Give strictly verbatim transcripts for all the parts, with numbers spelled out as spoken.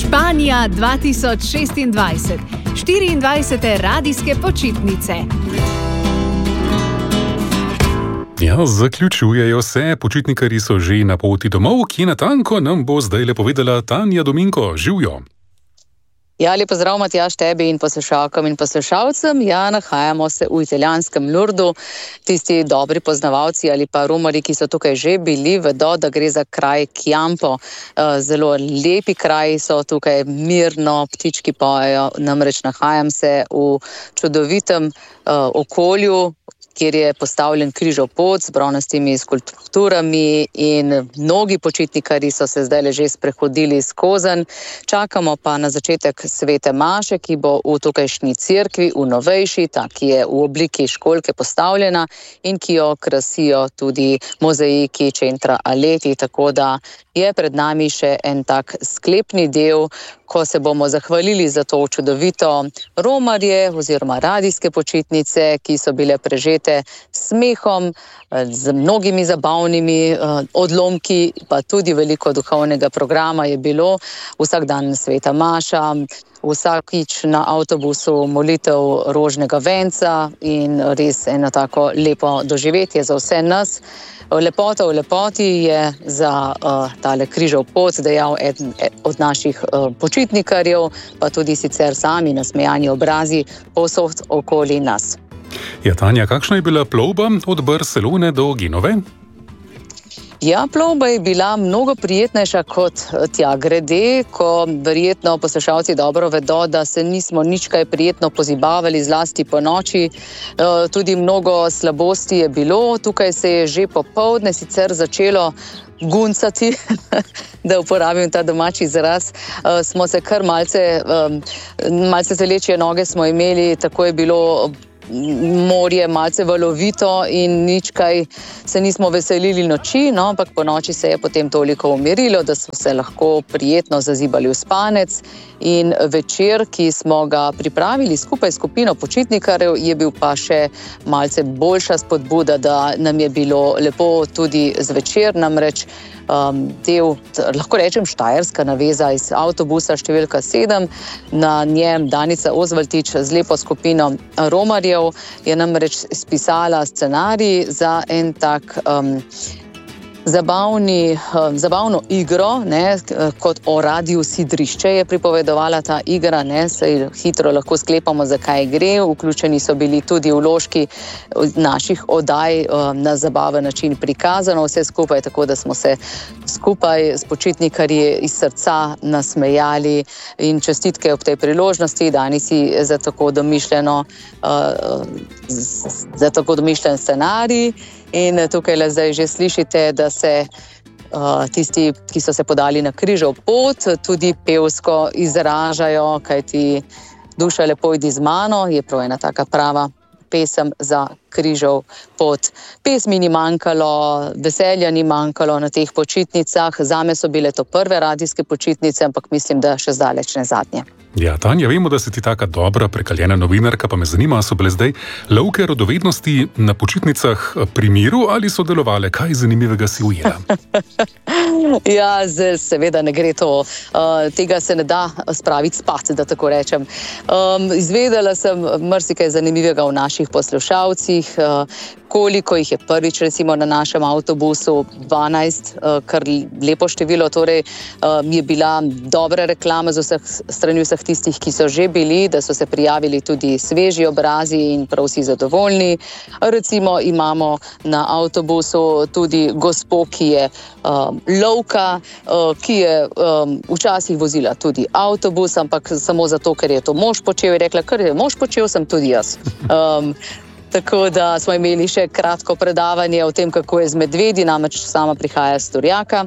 Španija dva tisoč šestindvajset. štiriindvajsete radijske počitnice. Ja, zaključujejo se, počitnikarji so že na poti domov, ki natanko nam bo zdaj le povedala Tanja Dominko. Živjo! Ja, lep pozdrav, Matjaž, tebi in poslušalkam in poslušalcem. Ja, nahajamo se v italijanskem Lourdu. Tisti dobri poznavalci ali pa romarji, ki so tukaj že bili, vedo, da gre za kraj Chiampo. Zelo lepi kraji so tukaj, mirno, ptički pojejo. Namreč nahajam se v čudovitem okolju, kjer je postavljen križov pot s bronastimi skulpturami in mnogi počitnikarji so se zdaj že sprehodili skozenj. Čakamo pa na začetek svete maše, ki bo v tukajšnji cerkvi, v novejši, ta, ki je v obliki školjke postavljena in ki jo krasijo tudi mozaiki Centra Aleti, tako da je pred nami še en tak sklepni del, ko se bomo zahvalili za to čudovito romarje oziroma radijske počitnice, ki so bile prežete s smehom, z mnogimi zabavnimi odlomki, pa tudi veliko duhovnega programa je bilo. Vsak dan sveta maša, vsakič na avtobusu molitev rožnega venca in res eno tako lepo doživetje za vse nas. Lepota v lepoti je za uh, tale križov pot dejal eden od naših uh, počitnikarjev, pa tudi sicer sami nasmejani obrazi povsod okoli nas. Ja, Tanja, kakšna je bila plovba od Barcelone do Genove? Ja, plovba je bila mnogo prijetnejša kot tja grede, ko verjetno poslušalci dobro vedo, da se nismo nič kaj prijetno pozibavali, zlasti po noči. Tudi mnogo slabosti je bilo, tukaj se je že popoldne sicer začelo guncati, da uporabim ta domači izraz. Smo se kar malce, malce telečje noge smo imeli, tako je bilo morje malce valovito in nič kaj se nismo veselili noči, no, ampak po noči se je potem toliko umirilo, da smo se lahko prijetno zazibali v spanec in večer, ki smo ga pripravili skupaj s skupino počitnikarjev, je bil pa še malce boljša spodbuda, da nam je bilo lepo tudi zvečer, namreč Um, del, lahko rečem, štajerska naveza iz avtobusa številka sedem, na njem Danica Ozvaltič z lepo skupino romarjev je namreč spisala scenarij za en tak um, zabavni, um, zabavno igro, ne, kot o radiju Sidrišče je pripovedovala ta igra, ne, saj hitro lahko sklepamo, za kaj gre. Vključeni so bili tudi vložki naših oddaj um, na zabaven način prikazano, vse skupaj, tako da smo se skupaj s počitnikarji iz srca nasmejali in čestitke ob tej priložnosti, Danici za tako domišljeno, uh, za tako domišljen scenarij. In tukaj le zdaj že slišite, da se uh, tisti, ki so se podali na križov pot, tudi pevsko izražajo, kajti Duša, lepo idi z mano, je prav ena taka prava pesem za križov pot. Pesmi ni manjkalo, veselja ni manjkalo na teh počitnicah. Zame so bile to prve radijske počitnice, ampak mislim, da še zdaleč ne zadnje. Ja, Tanja, vemo, da si ti taka dobra, prekaljena novinarka, pa me zanima, so bile zdaj lovke radovednosti na počitnicah pri miru ali so delovale? Kaj zanimivega si ujela? Ja, seveda ne gre to. Uh, tega se ne da spraviti spat, da tako rečem. Um, izvedela sem marsikaj zanimivega v naših poslušalcih, uh, koliko jih je prvič recimo na našem avtobusu, dvanajst, uh, kar lepo število, torej uh, je bila dobra reklama z vseh strani vseh tistih, ki so že bili, da so se prijavili tudi sveži obrazi in prav vsi zadovoljni. Recimo imamo na avtobusu tudi gospo, ki je um, lovka, uh, ki je um, včasih vozila tudi avtobus, ampak samo zato, ker je to mož počel, je rekla, ker je mož počel, sem tudi jaz. Um, Tako da smo imeli še kratko predavanje o tem, kako je z medvedi, namreč sama prihaja iz Turjaka.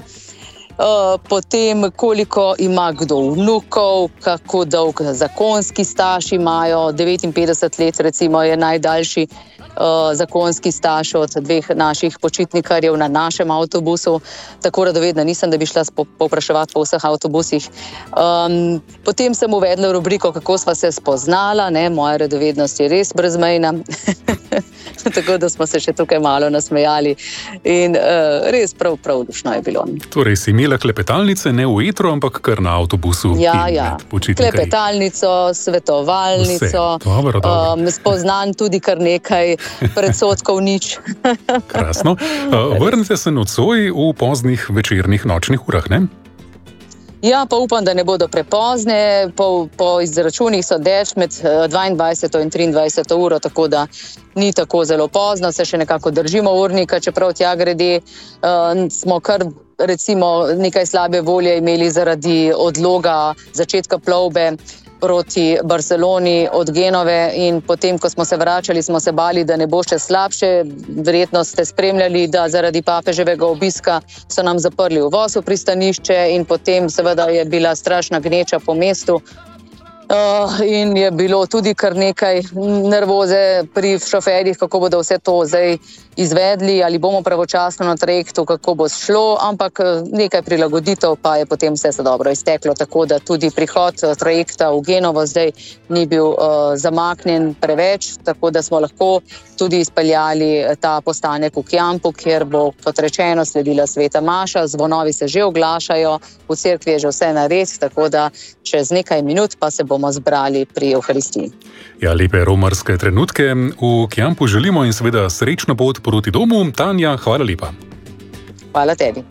Potem, koliko ima kdo vnukov, kako dolg zakonski staž imajo, devetinpetdeset let recimo je najdaljši uh, zakonski staž od dveh naših počitnikarjev na našem avtobusu. Tako radovedna nisem, da bi šla povpraševati po vseh avtobusih. Um, potem sem uvedla rubriko, kako sva se spoznala, ne, moja radovednost je res brezmejna. Tako da smo se še tukaj malo nasmejali in uh, res prav, prav lušno je bilo. Torej si imela klepetalnice ne v etru, ampak kar na avtobusu. Ja, ja. Klepetalnico, svetovalnico, dobro, dobro. Um, spoznan tudi kar nekaj predsotkov nič. Krasno. Uh, vrnite se nocoj v poznih večernih nočnih urah, ne? Ja, pa upam, da ne bodo prepozne. Po, po izračunih so dež med dvaindvajseto in triindvajseto uro, tako da ni tako zelo pozno, se še nekako držimo urnika, čeprav tja grede uh, smo kar recimo nekaj slabe volje imeli zaradi odloga začetka plovbe proti Barceloni od Genove in potem, ko smo se vračali, smo se bali, da ne bo še slabše. Verjetno ste spremljali, da zaradi papeževega obiska so nam zaprli uvoz v pristanišče in potem seveda je bila strašna gneča po mestu. Uh, in je bilo tudi kar nekaj nervoze pri šoferjih, kako bodo vse to zdaj izvedli, ali bomo pravočasno na trajektu, kako bo šlo, ampak nekaj prilagoditev pa je potem vse se dobro izteklo, tako da tudi prihod trajekta v Genovo zdaj ni bil uh, zamaknjen preveč, tako da smo lahko tudi izpeljali ta postanek v Kjampu, kjer bo, kot rečeno, sledila sveta maša, zvonovi se že oglašajo, v cerkvi je že vse nared, tako da čez nekaj minut pa se bomo zbrali pri Evharistiji. Ja, lepe romarske trenutke v Kjampu želimo in seveda srečno pot proti domu. Tanja, hvala lepa. Hvala tebi.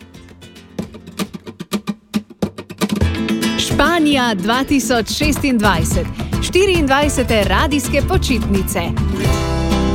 Španija dva tisoč šestindvajset. štiriindvajsete radijske počitnice.